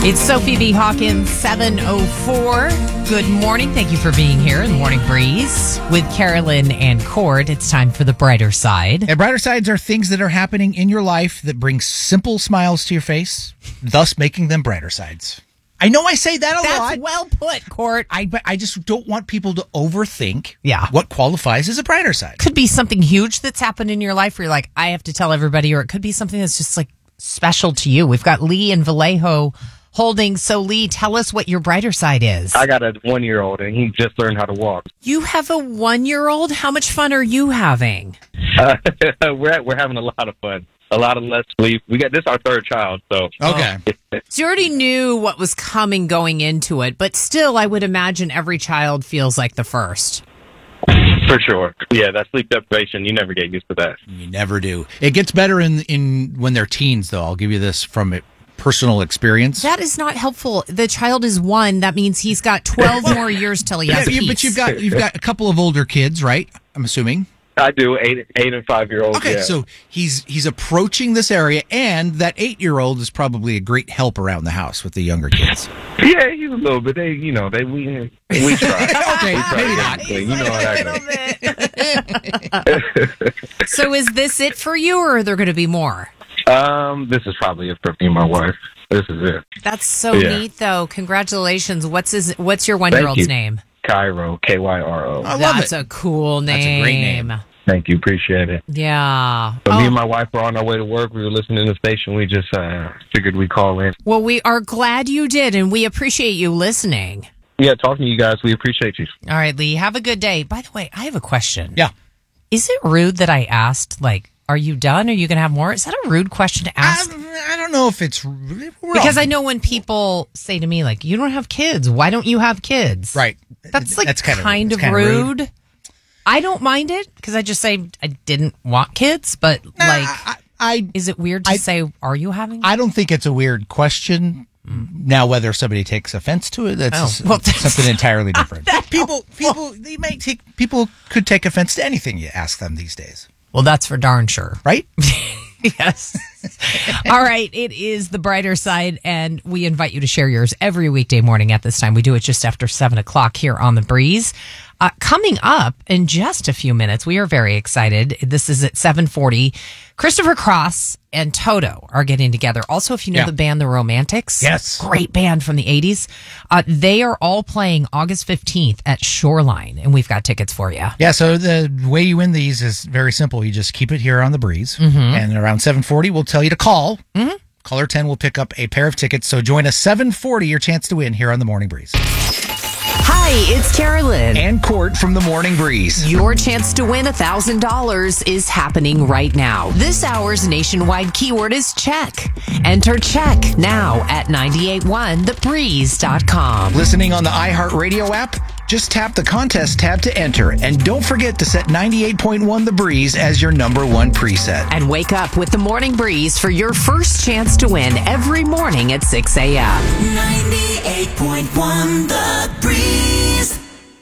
It's Sophie B. Hawkins, 7:04. Good morning. Thank you for being here in the Morning Breeze with Carolyn and Cord. It's time for the brighter side. And brighter sides are things that are happening in your life that bring simple smiles to your face, thus making them brighter sides. I know I say that a lot. That's well put, Cord. But I just don't want people to overthink Yeah. what qualifies as a brighter side. Could be something huge that's happened in your life where you're like, I have to tell everybody, or it could be something that's just like special to you. We've got Lee in Vallejo holding. So, Lee, tell us what your brighter side is. I got a 1-year-old, and he just learned how to walk. You have a 1-year-old? How much fun are you having? We're having a lot of fun. A lot of less sleep. This is our third child, so. Okay. So you already knew what was coming going into it, but still, I would imagine every child feels like the first. For sure. Yeah, that sleep deprivation, you never get used to that. You never do. It gets better in when they're teens, though. I'll give you this from personal experience. That is not helpful. The child is 1. That means he's got 12 more years till he has peace. But you've got a couple of older kids, right? I'm assuming. I do, 8 and 5-year-olds. Okay, yeah. so he's approaching this area, and that 8-year-old is probably a great help around the house with the younger kids. Yeah, he's a little bit. We try. Okay, We try maybe not. everything. You know how that goes. So is this it for you, or are there going to be more? This is probably it for me and my wife. This is it. That's so neat, though. Congratulations. What's your 1-year-old's name? Kyro, Kyro. I love That's a cool name. That's a great name. Thank you. Appreciate it. Yeah. But me and my wife were on our way to work. We were listening to the station. We just figured we'd call in. Well, we are glad you did, and we appreciate you listening. Yeah, talking to you guys. We appreciate you. All right, Lee, have a good day. By the way, I have a question. Yeah. Is it rude that I asked, are you done? Are you going to have more? Is that a rude question to ask? I don't know if it's... Because I know when people say to me, you don't have kids. Why don't you have kids? Right. That's kind of rude. I don't mind it because I just say I didn't want kids, but is it weird to say, are you having? I don't think it's a weird question. Now, whether somebody takes offense to it, that's something entirely different. People could take offense to anything you ask them these days. Well, that's for darn sure. Right? Yes. All right. It is the brighter side, and we invite you to share yours every weekday morning at this time. We do it just after 7 o'clock here on The Breeze. Coming up in just a few minutes, we are very excited. This is at 7:40. Christopher Cross and Toto are getting together. Also, if you know the band The Romantics, yes, great band from the 80s. They are all playing August 15th at Shoreline, and we've got tickets for you. Yeah, so the way you win these is very simple. You just keep it here on The Breeze, and around 7:40, we'll tell you to call. Caller 10 will pick up a pair of tickets, so join us 7:40, your chance to win here on The Morning Breeze. Hi, it's Carolyn. And Court from The Morning Breeze. Your chance to win $1,000 is happening right now. This hour's nationwide keyword is check. Enter check now at 981thebreeze.com. Listening on the iHeartRadio app? Just tap the contest tab to enter. And don't forget to set 98.1 The Breeze as your #1 preset. And wake up with The Morning Breeze for your first chance to win every morning at 6 a.m. 98.1 The Breeze.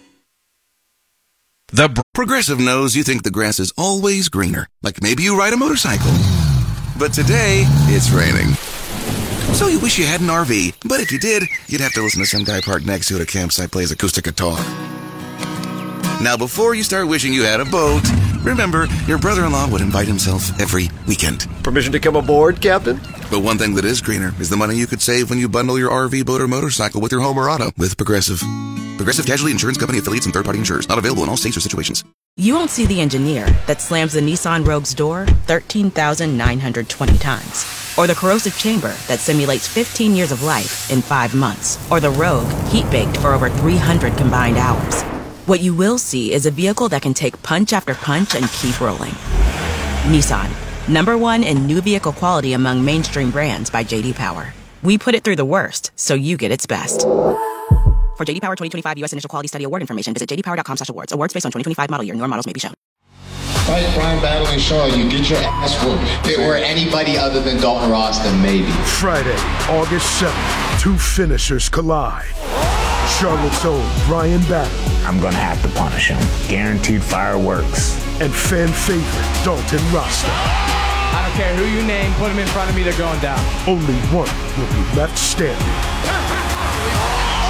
Progressive knows you think the grass is always greener. Like maybe you ride a motorcycle. But today, it's raining. So you wish you had an RV, but if you did, you'd have to listen to some guy parked next to it at a campsite plays acoustic guitar. Now, before you start wishing you had a boat, remember, your brother-in-law would invite himself every weekend. Permission to come aboard, Captain? But one thing that is greener is the money you could save when you bundle your RV, boat, or motorcycle with your home or auto with Progressive. Progressive Casualty Insurance Company affiliates and third-party insurers. Not available in all states or situations. You won't see the engineer that slams the Nissan Rogue's door 13,920 times. Or the corrosive chamber that simulates 15 years of life in 5 months. Or the Rogue heat-baked for over 300 combined hours. What you will see is a vehicle that can take punch after punch and keep rolling. Nissan, #1 in new vehicle quality among mainstream brands by J.D. Power. We put it through the worst, so you get its best. For J.D. Power 2025 U.S. Initial Quality Study Award information, visit jdpower.com/awards. Awards based on 2025 model year. Newer models may be shown. Fight Brian Battle and Shaw, you get your ass whooped. If it were anybody other than Dalton Ross, then maybe. Friday, August 7th, 2 finishers collide. Charlotte's own Brian Battle. I'm gonna have to punish him. Guaranteed fireworks. And fan favorite Dalton Rasta. I don't care who you name, put him in front of me, they're going down. Only one will be left standing.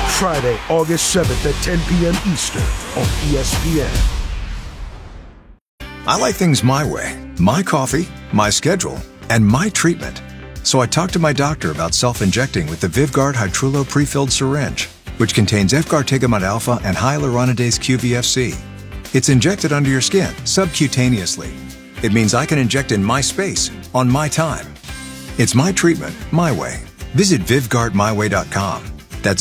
Friday, August 7th at 10 p.m. Eastern on ESPN. I like things my way. My coffee, my schedule, and my treatment. So I talked to my doctor about self-injecting with the Vyvgart Hytrulo pre-filled syringe, which contains Efgartigimod alpha and hyaluronidase QVFC. It's injected under your skin, subcutaneously. It means I can inject in my space, on my time. It's my treatment, my way. Visit VyvgartMyWay.com. That's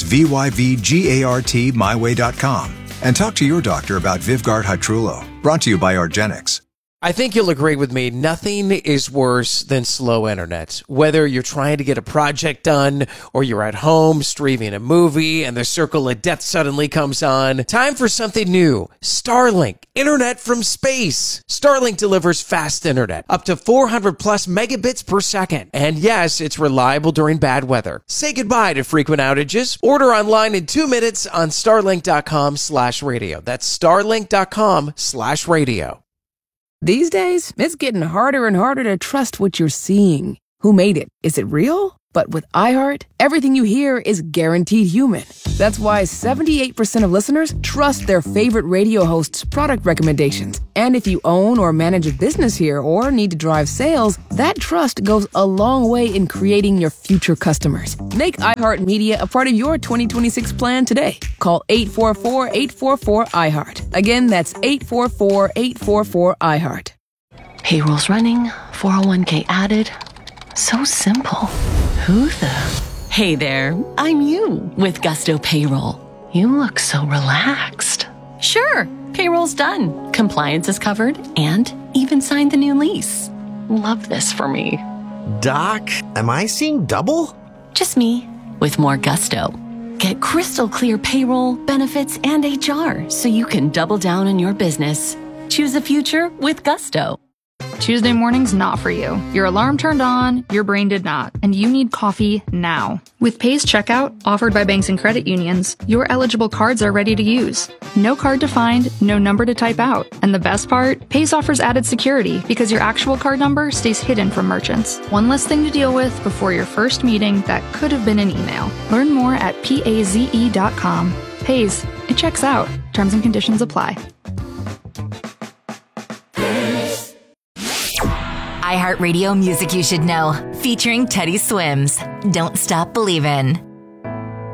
VYVGART myway.com. And talk to your doctor about Vyvgart Hytrulo. Brought to you by Argenix. I think you'll agree with me. Nothing is worse than slow internet. Whether you're trying to get a project done or you're at home streaming a movie and the circle of death suddenly comes on. Time for something new. Starlink. Internet from space. Starlink delivers fast internet. Up to 400 plus megabits per second. And yes, it's reliable during bad weather. Say goodbye to frequent outages. Order online in 2 minutes on starlink.com/radio. That's starlink.com/radio. These days, it's getting harder and harder to trust what you're seeing. Who made it? Is it real? But with iHeart, everything you hear is guaranteed human. That's why 78% of listeners trust their favorite radio hosts' product recommendations. And if you own or manage a business here or need to drive sales, that trust goes a long way in creating your future customers. Make iHeartMedia a part of your 2026 plan today. Call 844-844-iHeart. Again, that's 844-844-iHeart. Payroll's running, 401k added. So simple. Who the? Hey there, I'm you with Gusto Payroll. You look so relaxed. Sure, payroll's done. Compliance is covered and even signed the new lease. Love this for me. Doc, am I seeing double? Just me with more gusto. Get crystal clear payroll, benefits, and HR so you can double down on your business. Choose a future with Gusto. Tuesday morning's not for you. Your alarm turned on, your brain did not, and you need coffee now. With Pays Checkout, offered by banks and credit unions, your eligible cards are ready to use. No card to find, no number to type out. And the best part? Pays offers added security because your actual card number stays hidden from merchants. One less thing to deal with before your first meeting that could have been an email. Learn more at PAZE.com. Pays. It checks out. Terms and conditions apply. iHeartRadio Music You Should Know, featuring Teddy Swims. Don't Stop Believin'.